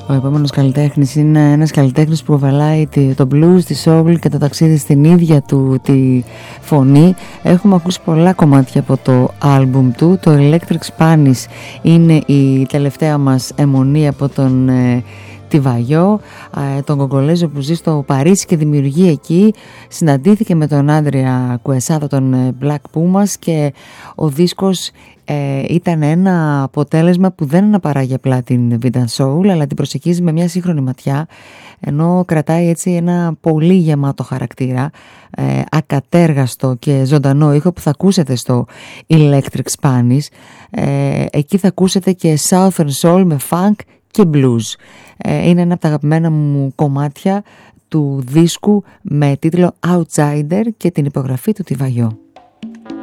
Ο επόμενος καλλιτέχνης είναι ένας καλλιτέχνης που προβαλάει το blues, τη soul και το ταξίδι στην ίδια του τη φωνή. Έχουμε ακούσει πολλά κομμάτια από το άλμπουμ του. Το Electric Spanish είναι η τελευταία μας αιμονή από τον Τιβαγιό, τον Κογκολέζο που ζει στο Παρίσι και δημιουργεί εκεί. Συναντήθηκε με τον Άντρια Κουεσάδα, τον Black Pumas, και ο δίσκος ήταν ένα αποτέλεσμα που δεν αναπαράγει απλά την Beat and Soul, αλλά την προσεγγίζει με μια σύγχρονη ματιά, ενώ κρατάει έτσι ένα πολύ γεμάτο χαρακτήρα, ακατέργαστο και ζωντανό ήχο που θα ακούσετε στο Electric Spanish. Εκεί θα ακούσετε και Southern Soul με funk και blues. Είναι ένα από τα αγαπημένα μου κομμάτια του δίσκου με τίτλο Outsider και την υπογραφή του Τιβαγιό.